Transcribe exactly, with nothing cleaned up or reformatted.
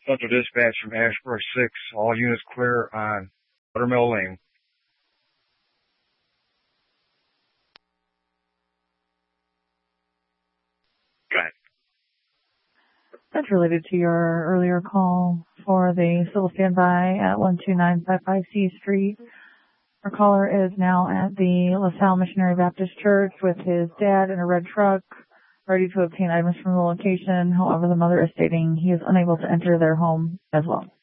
Central Dispatch from Ashbrook six. All units clear on Buttermill Lane. Go ahead. That's related to your earlier call for the civil standby at one two nine five five C Street. Our caller is now at the LaSalle Missionary Baptist Church with his dad in a red truck, ready to obtain items from the location. However, the mother is stating he is unable to enter their home as well.